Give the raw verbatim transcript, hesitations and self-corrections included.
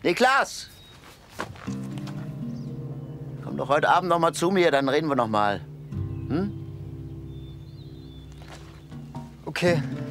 Niklas! Komm doch heute Abend noch mal zu mir, dann reden wir noch mal. Hm? Okay.